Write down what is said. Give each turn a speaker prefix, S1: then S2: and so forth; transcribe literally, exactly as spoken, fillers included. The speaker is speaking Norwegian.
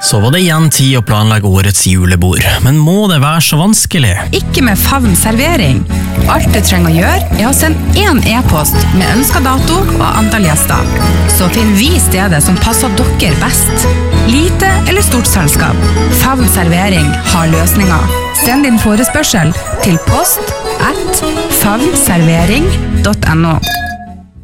S1: Så var det igjen tid å planlegge årets julebord, men må det være så vanskelig?
S2: Ikke med Favn servering. Alt du trenger å gjøre er å sende en e-post med ønsket dato og antall gjester. Så finner vi stedet som passer dere best. Lite eller stort selskap. Favn servering har løsninger. Send din forespørsel til post at favnservering punktum no.